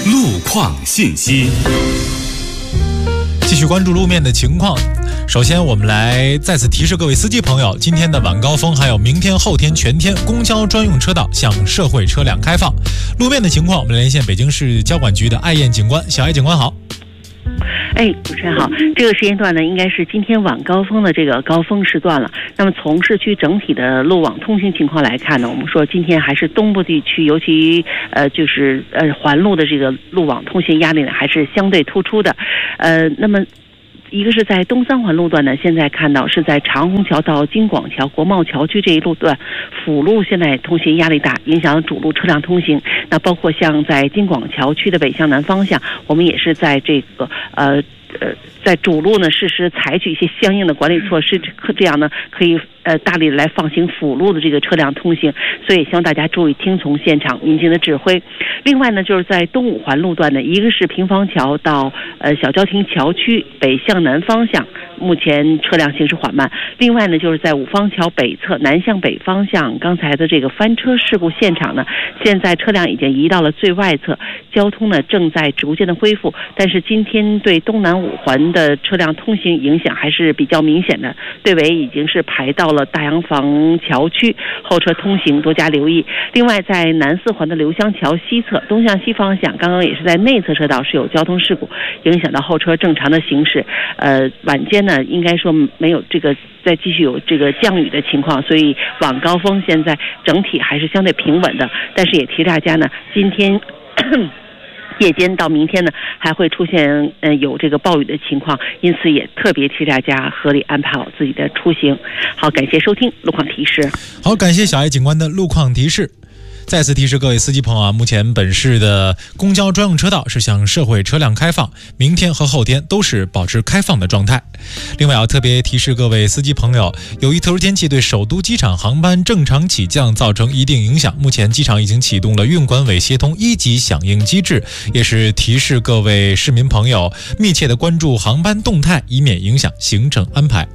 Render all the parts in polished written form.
路况信息， 继续关注路面的情况。首先我们来再次提示各位司机朋友，今天的晚高峰还有明天后天全天公交专用车道向社会车辆开放。路面的情况我们连线北京市交管局的艾燕警官。小艾警官好。 主持人好，这个时间段呢，应该是今天晚高峰的这个高峰时段了。那么从市区整体的路网通行情况来看呢，我们说今天还是东部地区，尤其环路的这个路网通行压力呢，还是相对突出的。那么一个是在东三环路段呢，现在看到是在长虹桥到京广桥国贸桥区这一路段辅路现在通行压力大，影响主路车辆通行。那包括像在京广桥区的北向南方向，我们也是在这个在主路呢适时采取一些相应的管理措施，这样呢可以大力来放行辅路的这个车辆通行，所以希望大家注意听从现场民警的指挥。另外呢，就是在东五环路段呢，一个是平房桥到小郊亭桥区北向南方向，目前车辆行驶缓慢。另外呢，就是在五方桥北侧南向北方向，刚才的这个翻车事故现场呢，现在车辆已经移到了最外侧，交通呢正在逐渐的恢复，但是今天对东南五环的车辆通行影响还是比较明显的，队尾已经是排到了大洋房桥区，后车通行多加留意。另外在南四环的刘香桥西侧东向西方向，刚刚也是在内侧车道是有交通事故，影响到后车正常的行驶。晚间呢应该说没有这个再继续有这个降雨的情况，所以晚高峰现在整体还是相对平稳的。但是也提大家呢，今天夜间到明天呢还会出现有这个暴雨的情况，因此也特别提大家合理安排好自己的出行。好，感谢收听路况提示。 好，感谢小艾警官的路况提示。再次提示各位司机朋友啊，目前本市的公交专用车道是向社会车辆开放，明天和后天都是保持开放的状态。另外要特别提示各位司机朋友，由于特殊天气对首都机场航班正常起降造成一定影响，目前机场已经启动了运管委协同1级响应机制，也是提示各位市民朋友密切的关注航班动态，以免影响行程安排。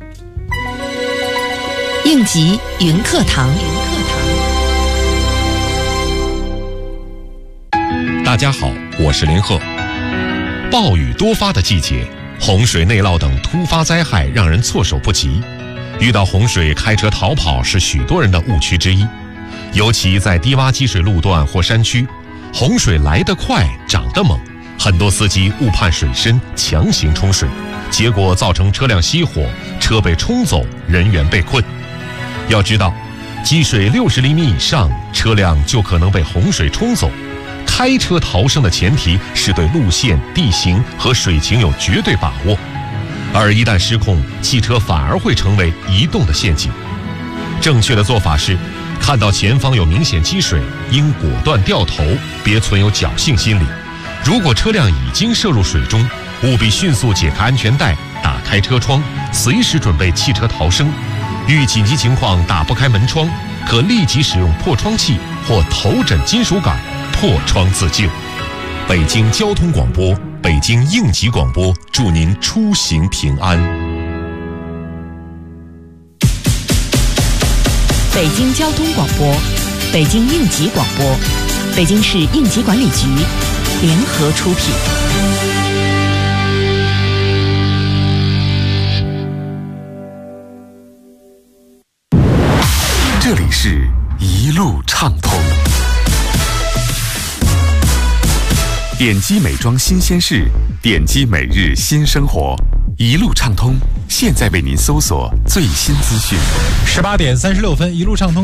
应急云课堂。 大家好，我是林鹤。暴雨多发的季节，洪水、内涝等突发灾害让人措手不及。遇到洪水开车逃跑是许多人的误区之一，尤其在低洼积水路段或山区，洪水来得快，涨得猛，很多司机误判水深，强行冲水，结果造成车辆熄火，车被冲走，人员被困。要知道，积水60厘米以上，车辆就可能被洪水冲走。开车逃生的前提是对路线、地形和水情有绝对把握，而一旦失控，汽车反而会成为移动的陷阱。正确的做法是，看到前方有明显积水，应果断掉头，别存有侥幸心理。如果车辆已经涉入水中，务必迅速解开安全带，打开车窗，随时准备弃车逃生。遇紧急情况打不开门窗，可立即使用破窗器或头枕金属杆破窗自救。北京交通广播、北京应急广播祝您出行平安。 北京交通广播、北京应急广播、北京市应急管理局联合出品。 这里是一路畅通。点击美妆新鲜事，点击每日新生活，一路畅通。现在为您搜索最新资讯。 18点36分，一路畅通。